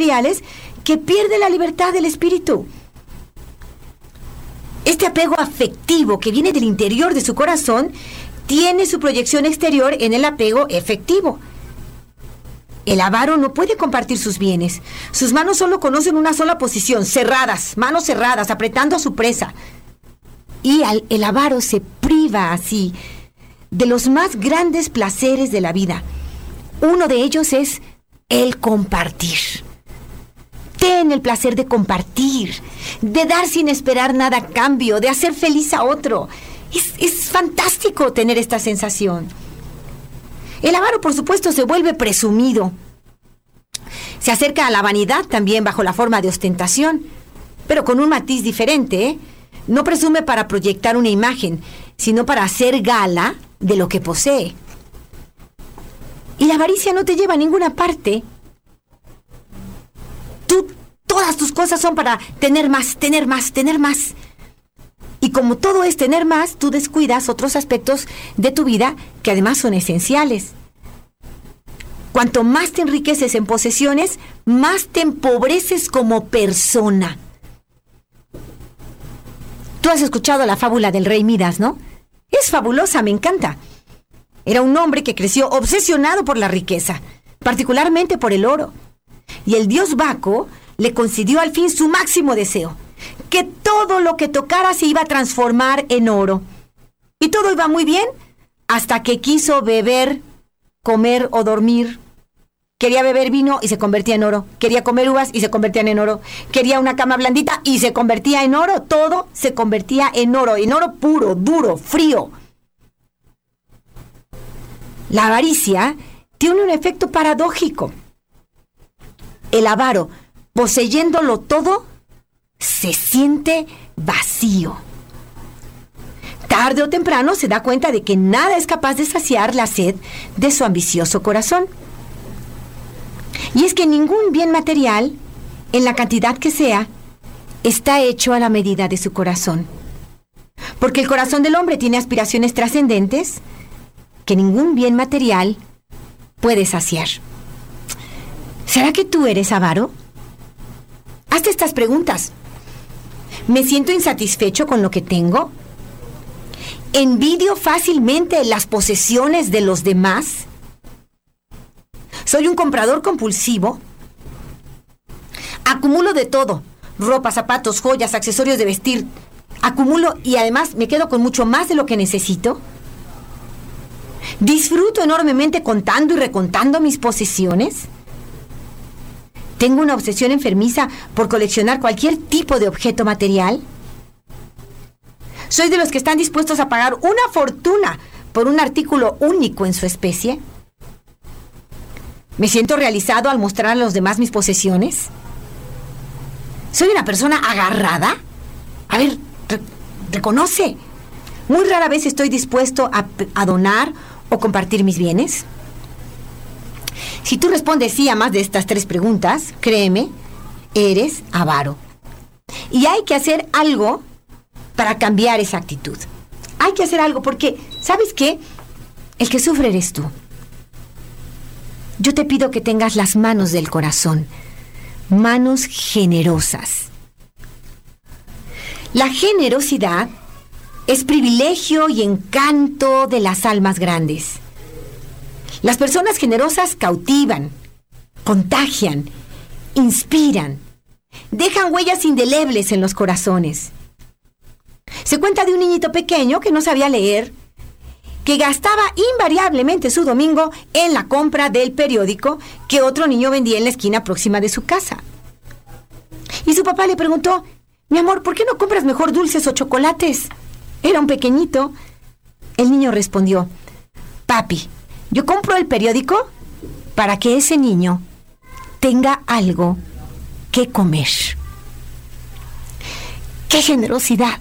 materiales que pierde la libertad del espíritu. Este apego afectivo que viene del interior de su corazón tiene su proyección exterior en el apego efectivo. El avaro no puede compartir sus bienes. Sus manos solo conocen una sola posición, cerradas, manos cerradas, apretando a su presa. Y el avaro se priva así de los más grandes placeres de la vida. Uno de ellos es el compartir. Ten el placer de compartir, de dar sin esperar nada a cambio, de hacer feliz a otro. Es fantástico tener esta sensación. El avaro, por supuesto, se vuelve presumido. Se acerca a la vanidad también bajo la forma de ostentación, pero con un matiz diferente, ¿eh? No presume para proyectar una imagen, sino para hacer gala de lo que posee. Y la avaricia no te lleva a ninguna parte. Todas tus cosas son para tener más, tener más, tener más. Y como todo es tener más, tú descuidas otros aspectos de tu vida que además son esenciales. Cuanto más te enriqueces en posesiones, más te empobreces como persona. Tú has escuchado la fábula del rey Midas, ¿no? Es fabulosa, me encanta. Era un hombre que creció obsesionado por la riqueza, particularmente por el oro. Y el dios Baco le concedió al fin su máximo deseo, que todo lo que tocara se iba a transformar en oro. Y todo iba muy bien hasta que quiso beber, comer o dormir. Quería beber vino y se convertía en oro. Quería comer uvas y se convertían en oro. Quería una cama blandita y se convertía en oro. Todo se convertía en oro puro, duro, frío. La avaricia tiene un efecto paradójico. El avaro, poseyéndolo todo, se siente vacío. Tarde o temprano se da cuenta de que nada es capaz de saciar la sed de su ambicioso corazón. Y es que ningún bien material, en la cantidad que sea, está hecho a la medida de su corazón. Porque el corazón del hombre tiene aspiraciones trascendentes que ningún bien material puede saciar. ¿Será que tú eres avaro? Hazte estas preguntas. ¿Me siento insatisfecho con lo que tengo? ¿Envidio fácilmente las posesiones de los demás? ¿Soy un comprador compulsivo? Acumulo de todo: ropa, zapatos, joyas, accesorios de vestir. Acumulo y además me quedo con mucho más de lo que necesito. ¿Disfruto enormemente contando y recontando mis posesiones? ¿Tengo una obsesión enfermiza por coleccionar cualquier tipo de objeto material? ¿Soy de los que están dispuestos a pagar una fortuna por un artículo único en su especie? ¿Me siento realizado al mostrar a los demás mis posesiones? ¿Soy una persona agarrada? A ver, reconoce. Muy rara vez estoy dispuesto a donar o compartir mis bienes. Si tú respondes sí a más de estas 3 preguntas, créeme, eres avaro. Y hay que hacer algo para cambiar esa actitud. Hay que hacer algo porque, ¿sabes qué? El que sufre eres tú. Yo te pido que tengas las manos del corazón, manos generosas. La generosidad es privilegio y encanto de las almas grandes. Las personas generosas cautivan, contagian, inspiran, dejan huellas indelebles en los corazones. Se cuenta de un niñito pequeño que no sabía leer, que gastaba invariablemente su domingo en la compra del periódico que otro niño vendía en la esquina próxima de su casa. Y su papá le preguntó: mi amor, ¿por qué no compras mejor dulces o chocolates? Era un pequeñito. El niño respondió: papi, yo compro el periódico para que ese niño tenga algo que comer. ¡Qué generosidad!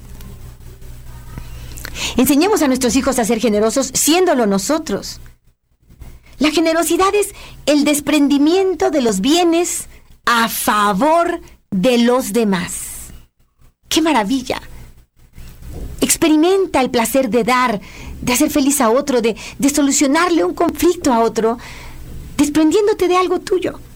Enseñemos a nuestros hijos a ser generosos siéndolo nosotros. La generosidad es el desprendimiento de los bienes a favor de los demás. ¡Qué maravilla! Experimenta el placer de dar, de hacer feliz a otro, de solucionarle un conflicto a otro, desprendiéndote de algo tuyo.